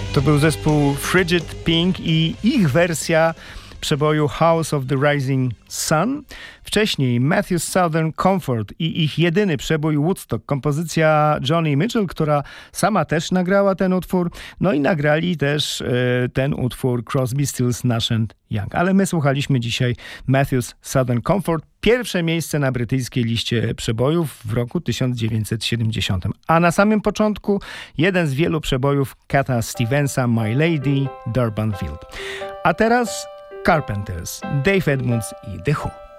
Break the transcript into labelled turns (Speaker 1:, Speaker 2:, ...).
Speaker 1: To był zespół Frigid Pink i ich wersja przeboju House of the Rising Sun. Wcześniej Matthews Southern Comfort i ich jedyny przebój Woodstock, kompozycja Joni Mitchell, która sama też nagrała ten utwór. No i nagrali też ten utwór Crosby, Stills, Nash & Young. Ale my słuchaliśmy dzisiaj Matthews Southern Comfort. Pierwsze miejsce na brytyjskiej liście przebojów w roku 1970. A na samym początku jeden z wielu przebojów Cata Stevensa, My Lady, Durban Field. A teraz Carpenters, Dave Edmunds i The Who.